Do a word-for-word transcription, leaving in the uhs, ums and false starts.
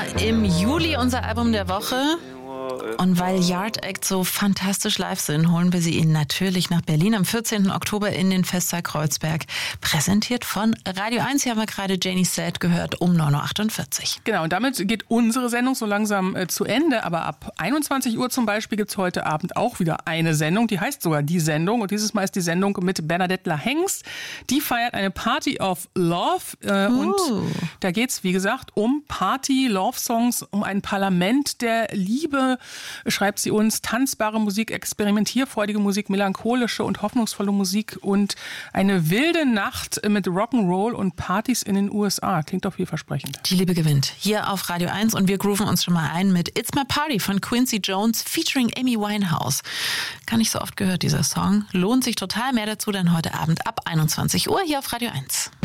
Im Juli unser Album der Woche. Und weil Yard Act so fantastisch live sind, holen wir sie Ihnen natürlich nach Berlin am vierzehnten Oktober in den Festsaal Kreuzberg. Präsentiert von Radio eins. Hier haben wir gerade Janie Sad gehört um neun Uhr achtundvierzig. Genau, und damit geht unsere Sendung so langsam äh, zu Ende. Aber ab einundzwanzig Uhr zum Beispiel gibt es heute Abend auch wieder eine Sendung. Die heißt sogar Die Sendung. Und dieses Mal ist die Sendung mit Bernadette Lahengst. Die feiert eine Party of Love. Äh, uh. Und da geht es, wie gesagt, um Party, Love-Songs, um ein Parlament der Liebe, schreibt sie uns. Tanzbare Musik, experimentierfreudige Musik, melancholische und hoffnungsvolle Musik und eine wilde Nacht mit Rock'n'Roll und Partys in den U S A. Klingt doch vielversprechend. Die Liebe gewinnt. Hier auf Radio eins und wir grooven uns schon mal ein mit It's My Party von Quincy Jones featuring Amy Winehouse. Gar nicht so oft gehört, dieser Song. Lohnt sich total. Mehr dazu dann heute Abend ab einundzwanzig Uhr hier auf Radio eins.